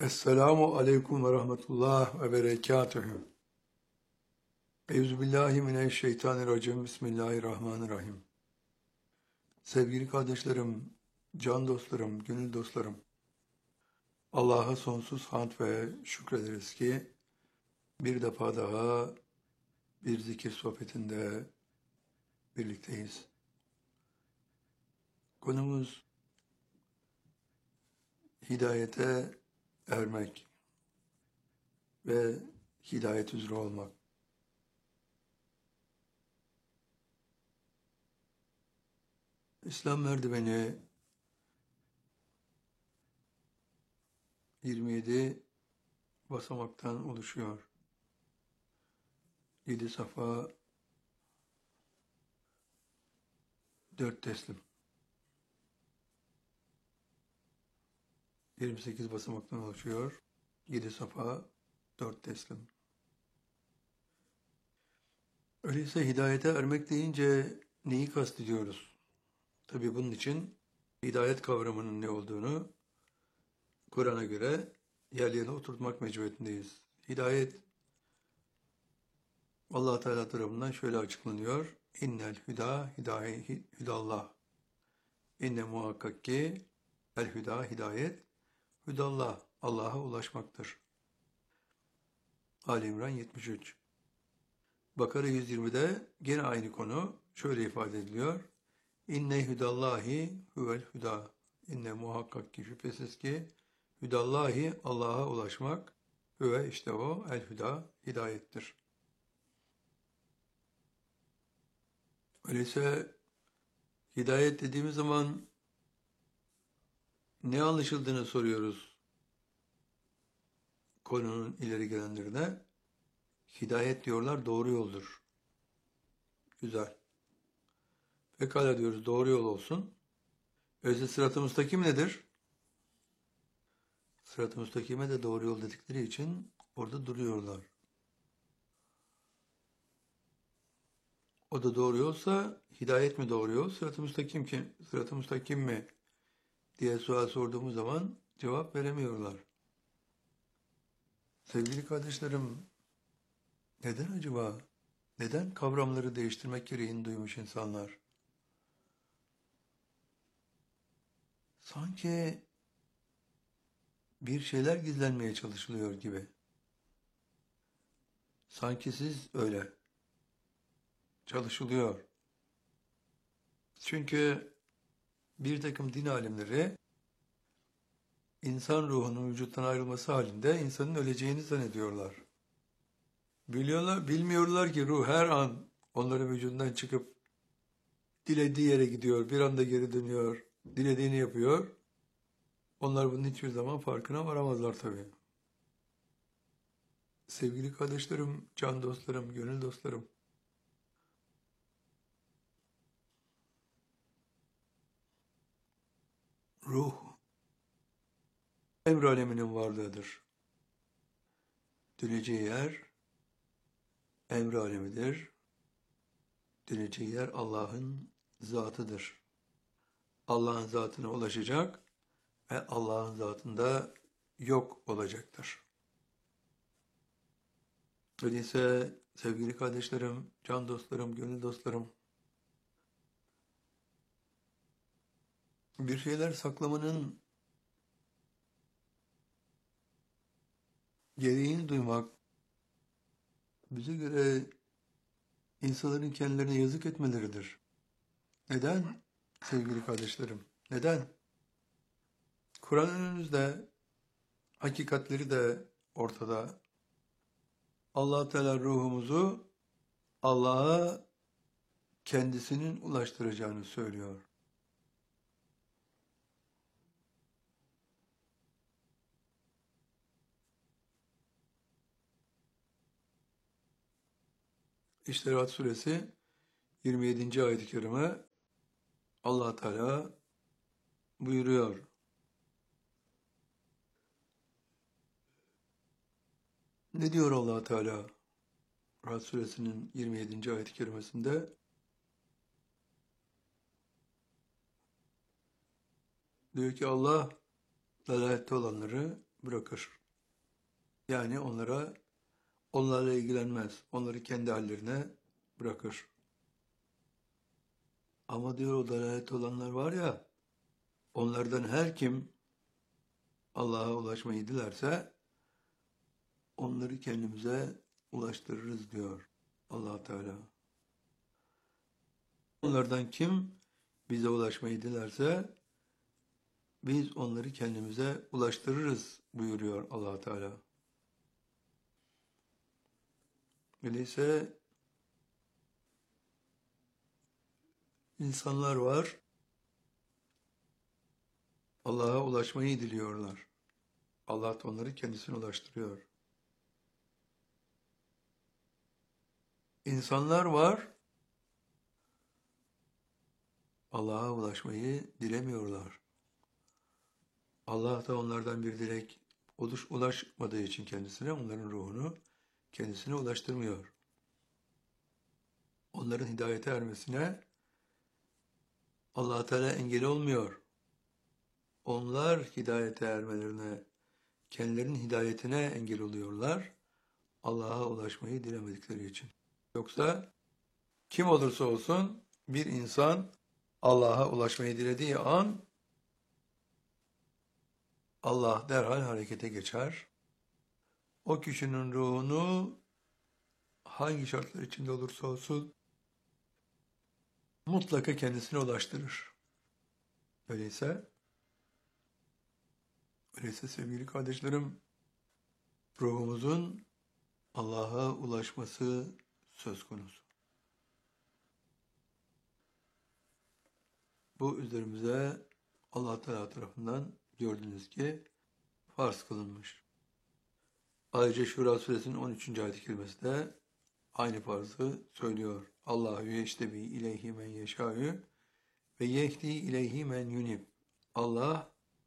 Esselamu aleyküm ve rahmetullah ve berekatühü. Euzubillahimineşşeytanirracim. Bismillahirrahmanirrahim. Sevgili kardeşlerim, can dostlarım, gönül dostlarım. Allah'a sonsuz hamd ve şükrederiz ki bir defa daha bir zikir sohbetinde birlikteyiz. Konumuz hidayete ermek ve hidayet üzere olmak. İslam merdiveni 27 basamaktan oluşuyor. 7 safa, 4 teslim. 28 basamaktan oluşuyor. 7 safa, 4 teslim. Öyleyse hidayete ermek deyince neyi kastediyoruz? Tabii bunun için hidayet kavramının ne olduğunu Kur'an'a göre yerlerine oturtmak mecburiyetindeyiz. Hidayet Allah Teala tarafından şöyle açıklanıyor. İnnel hüda hüdallah. İnne muhakkak ki el hüda hidayet hüdallah Allah'a ulaşmaktır. Ali İmran 73. Bakara 120'de gene aynı konu şöyle ifade ediliyor. İnne hüdallahi huvel hüda. İnne muhakkak ki şüphesiz ki hüdallahi Allah'a ulaşmak hüve işte o el hüda hidayettir. Öyleyse hidayet dediğimiz zaman ne anlaşıldığını soruyoruz konunun ileri gelenlerine. Hidayet diyorlar doğru yoldur. Güzel. Pekala diyoruz doğru yol olsun. Öyleyse sırat-ı müstakim nedir? Sırat-ı müstakime de doğru yol dedikleri için orada duruyorlar. O da doğru yolsa hidayet mi doğru yol, sırat-ı müstakim kim, sırat-ı müstakim mi diye sual sorduğumuz zaman cevap veremiyorlar. Sevgili kardeşlerim, neden acaba? Neden kavramları değiştirmek gereğini duymuş insanlar? Sanki bir şeyler gizlenmeye çalışılıyor gibi. Sanki siz öyle çalışılıyor. Çünkü bir takım din alimleri insan ruhunun vücuttan ayrılması halinde insanın öleceğini zannediyorlar. Bilmiyorlar ki ruh her an onların vücudundan çıkıp dilediği yere gidiyor, bir anda geri dönüyor, dilediğini yapıyor. Onlar bunun hiçbir zaman farkına varamazlar tabii. Sevgili kardeşlerim, can dostlarım, gönül dostlarım. Ruh, emr aleminin varlığıdır. Döneceği yer, emr alemidir. Döneceği yer Allah'ın zatıdır. Allah'ın zatına ulaşacak ve Allah'ın zatında yok olacaktır. Öyleyse sevgili kardeşlerim, can dostlarım, gönül dostlarım, bir şeyler saklamanın gereğini duymak, bize göre insanların kendilerine yazık etmeleridir. Neden sevgili kardeşlerim? Neden? Kur'an önümüzde, hakikatleri de ortada. Allah Teala ruhumuzu Allah'a kendisinin ulaştıracağını söylüyor. İşte Ra'd suresi 27. ayet-i kerime Allah Teala buyuruyor. Ne diyor Allah Teala? Ra'd suresinin 27. ayet-i kerimesinde diyor ki Allah dalalette olanları bırakır. Yani onlarla ilgilenmez. Onları kendi hallerine bırakır. Ama diyor o dalalette olanlar var ya, onlardan her kim Allah'a ulaşmayı dilerse onları kendimize ulaştırırız diyor Allah Teala. Onlardan kim bize ulaşmayı dilerse biz onları kendimize ulaştırırız buyuruyor Allah Teala. Öyleyse insanlar var, Allah'a ulaşmayı diliyorlar. Allah da onları kendisine ulaştırıyor. İnsanlar var, Allah'a ulaşmayı dilemiyorlar. Allah da onlardan bir dilek ulaşmadığı için kendisine, onların ruhunu kendisine ulaştırmıyor. Onların hidayete ermesine Allah Teala engel olmuyor. Onlar hidayete ermelerine, kendilerinin hidayetine engel oluyorlar. Allah'a ulaşmayı dilemedikleri için. Yoksa kim olursa olsun bir insan Allah'a ulaşmayı dilediği an Allah derhal harekete geçer. O kişinin ruhunu hangi şartlar içinde olursa olsun mutlaka kendisine ulaştırır. Öyleyse sevgili kardeşlerim, ruhumuzun Allah'a ulaşması söz konusu. Bu üzerimize Allah Teala tarafından gördüğünüz ki farz kılınmış. Ayrıca Şura suresinin 13. ayet-i kerimesinde aynı farzı söylüyor. Allahu yeştebi ileyhi men yeşâ'ü ve yehdi ileyhi men yunib. Allah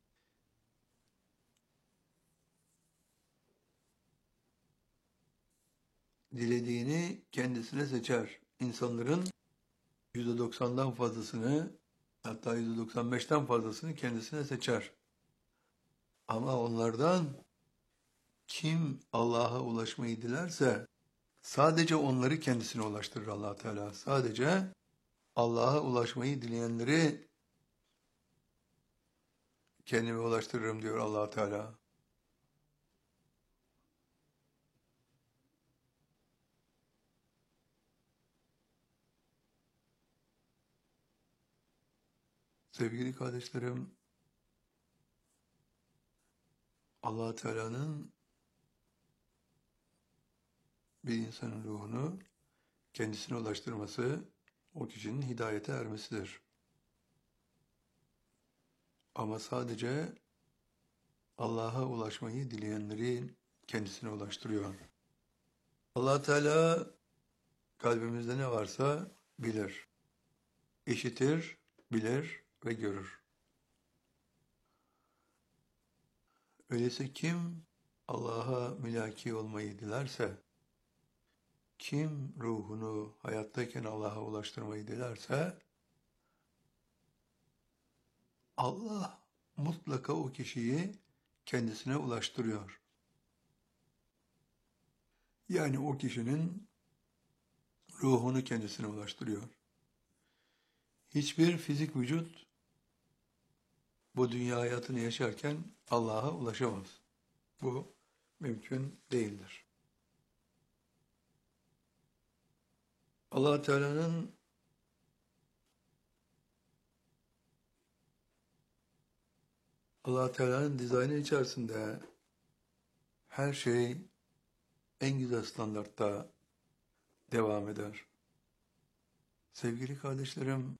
dilediğini kendisine seçer. İnsanların %90'dan fazlasını, hatta %95'ten fazlasını kendisine seçer. Ama onlardan kim Allah'a ulaşmayı dilerse sadece onları kendisine ulaştırır Allah Teala. Sadece Allah'a ulaşmayı dileyenleri kendime ulaştırırım diyor Allah Teala. Sevgili kardeşlerim, Allah Teala'nın bir insanın ruhunu kendisine ulaştırması o kişinin hidayete ermesidir. Ama sadece Allah'a ulaşmayı dileyenleri kendisine ulaştırıyor. Allah Teala kalbimizde ne varsa bilir, işitir, bilir ve görür. Öyleyse kim Allah'a mülaki olmayı dilerse, kim ruhunu hayattayken Allah'a ulaştırmayı dilerse, Allah mutlaka o kişiyi kendisine ulaştırıyor. Yani o kişinin ruhunu kendisine ulaştırıyor. Hiçbir fizik vücut bu dünya hayatını yaşarken Allah'a ulaşamaz. Bu mümkün değildir. Allah Teala'nın dizaynı içerisinde her şey en güzel standartta devam eder. Sevgili kardeşlerim,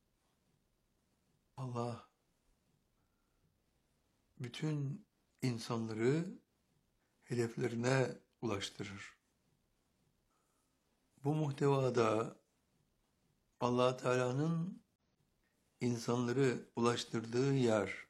Allah bütün insanları hedeflerine ulaştırır. Bu muhtevada Allah Teala'nın insanları ulaştırdığı yer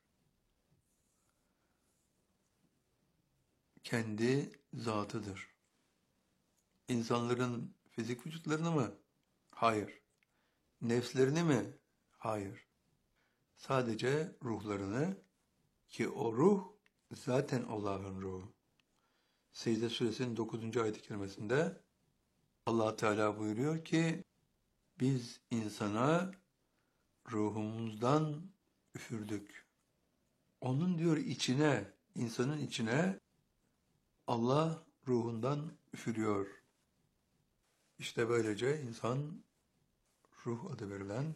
kendi zatıdır. İnsanların fizik vücutlarını mı? Hayır. Nefslerini mi? Hayır. Sadece ruhlarını, ki o ruh zaten Allah'ın ruhu. Secde Suresinin 9. ayet-i kerimesinde Allah Teala buyuruyor ki biz insana ruhumuzdan üfürdük. Onun diyor içine, insanın içine Allah ruhundan üfürüyor. İşte böylece insan ruh adı verilen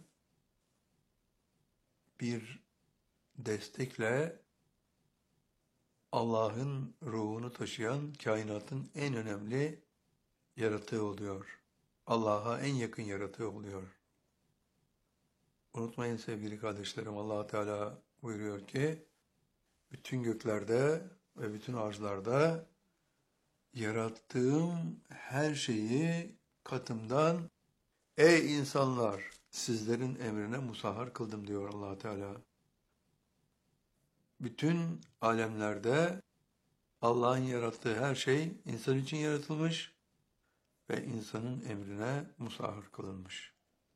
bir destekle Allah'ın ruhunu taşıyan kainatın en önemli yaratığı oluyor. Allah'a en yakın yaratığı oluyor. Unutmayın sevgili kardeşlerim, Allah Teala buyuruyor ki bütün göklerde ve bütün arzlarda yarattığım her şeyi katımdan ey insanlar sizlerin emrine musahhar kıldım diyor Allah Teala. Bütün alemlerde Allah'ın yarattığı her şey insan için yaratılmış ve insanın emrine musahhar kılınmış.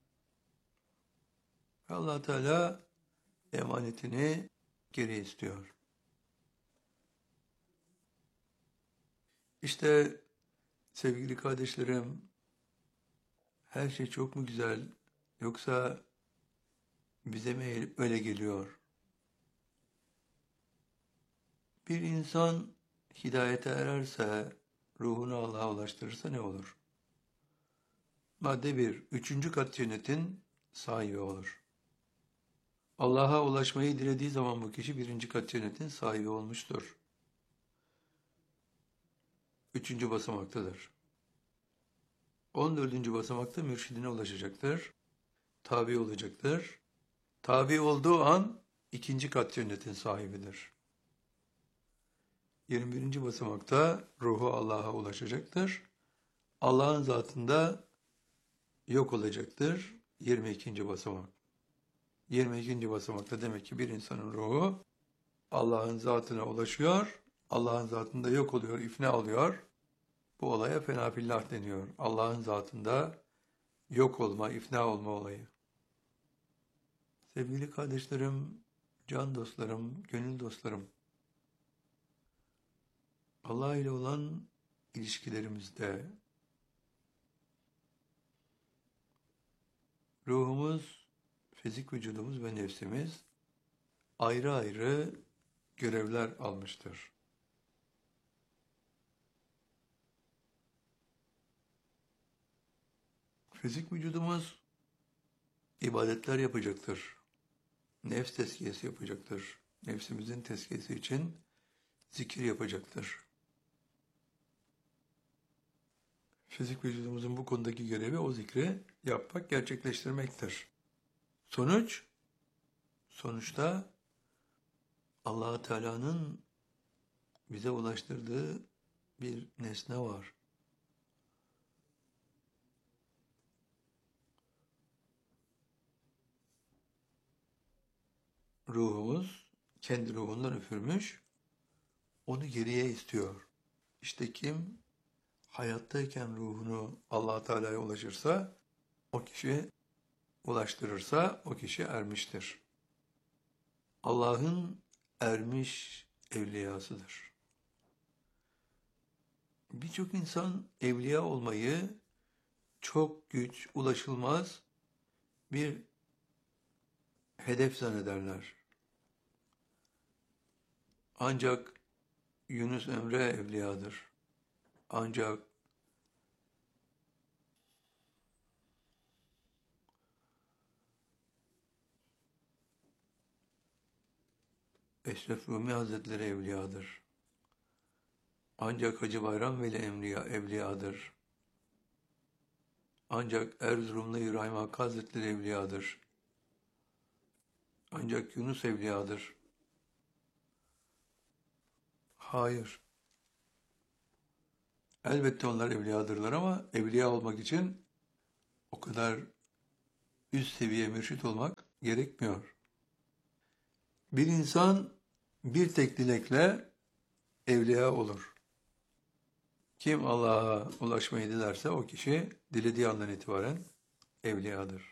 Allah Teala emanetini geri istiyor. İşte sevgili kardeşlerim, her şey çok mu güzel yoksa bize mi öyle geliyor? Bir insan hidayete ererse, ruhunu Allah'a ulaştırırsa ne olur? Madde 1. 3. kat cennetin sahibi olur. Allah'a ulaşmayı dilediği zaman bu kişi 1. kat cennetin sahibi olmuştur. 3. basamaktadır. 14. basamakta mürşidine ulaşacaktır. Tabi olacaktır. Tabi olduğu an 2. kat cennetin sahibidir. 21. basamakta ruhu Allah'a ulaşacaktır. Allah'ın zatında yok olacaktır. 22. basamak. 22. basamakta demek ki bir insanın ruhu Allah'ın zatına ulaşıyor. Allah'ın zatında yok oluyor, ifna oluyor. Bu olaya fenafillah deniyor. Allah'ın zatında yok olma, ifna olma olayı. Sevgili kardeşlerim, can dostlarım, gönül dostlarım, Allah ile olan ilişkilerimizde ruhumuz, fizik vücudumuz ve nefsimiz ayrı ayrı görevler almıştır. Fizik vücudumuz ibadetler yapacaktır. Nefs tezkiyesi yapacaktır. Nefsimizin tezkiyesi için zikir yapacaktır. Fizik vücudumuzun bu konudaki görevi o zikri yapmak, gerçekleştirmektir. Sonuçta Allah Teala'nın bize ulaştırdığı bir nesne var. Ruhumuz kendi ruhundan üfürmüş, onu geriye istiyor. İşte kim hayattayken ruhunu Allah Teala'ya ulaşırsa, o kişi ulaştırırsa o kişi ermiştir. Allah'ın ermiş evliyasıdır. Birçok insan evliya olmayı çok güç, ulaşılmaz bir hedef zannederler. Ancak Yunus Emre evliyadır. Ancak Eşref Rumi Hazretleri evliyadır. Ancak Hacı Bayram Veli evliyadır. Ancak Erzurumlu İbrahim Hakkı Hazretleri evliyadır. Ancak Yunus evliyadır. Hayır. Elbette onlar evliyadırlar ama evliya olmak için o kadar üst seviye mürşit olmak gerekmiyor. Bir insan bir tek dilekle evliya olur. Kim Allah'a ulaşmayı dilerse o kişi dilediği andan itibaren evliyadır.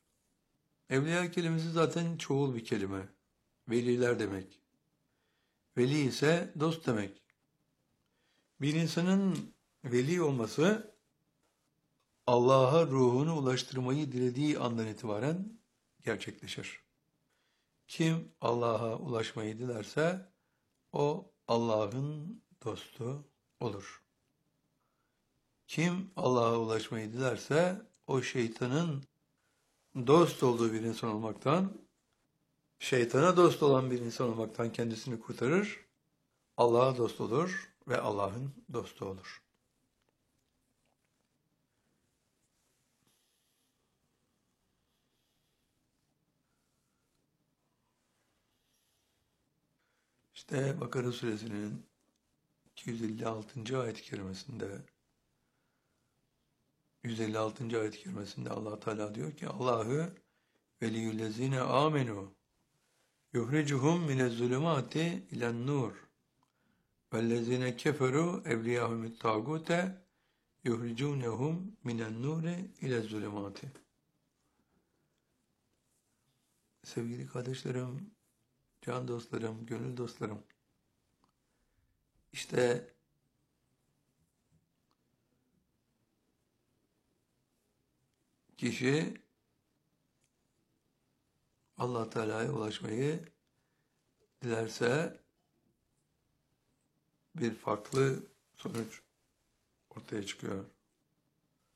Evliya kelimesi zaten çoğul bir kelime. Veliler demek. Veli ise dost demek. Bir insanın veli olması Allah'a ruhunu ulaştırmayı dilediği andan itibaren gerçekleşir. Kim Allah'a ulaşmayı dilerse o Allah'ın dostu olur. Kim Allah'a ulaşmayı dilerse o şeytanın dost olduğu bir insan olmaktan, şeytana dost olan bir insan olmaktan kendisini kurtarır, Allah'a dost olur ve Allah'ın dostu olur. İşte Bakara suresinin 256. ayet-i kerimesinde 156. ayet-i kerimesinde Allah Teala diyor ki Allahü veliyyüllezine amenu yuhricuhum minezzulumati ilen-nur vellezine keferu evliyahumut tağute yuhricunhum minen-nuri ilezzulumati. Sevgili kardeşlerim, can dostlarım, gönül dostlarım, işte kişi Allah Teala'ya ulaşmayı dilerse bir farklı sonuç ortaya çıkıyor.